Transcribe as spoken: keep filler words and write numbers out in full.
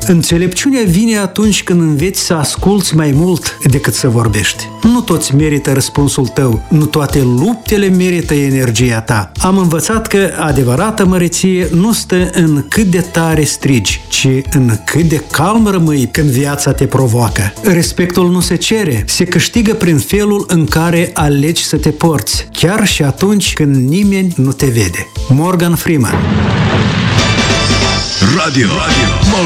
Înțelepciunea vine atunci când înveți să asculți mai mult decât să vorbești. Nu toți merită răspunsul tău, nu toate luptele merită energia ta. Am învățat că adevărata măreție nu stă în cât de tare strigi, ci în cât de calm rămâi când viața te provoacă. Respectul nu se cere, se câștigă prin felul în care alegi să te porți, chiar și atunci când nimeni nu te vede. Morgan Freeman. Radio. Radio.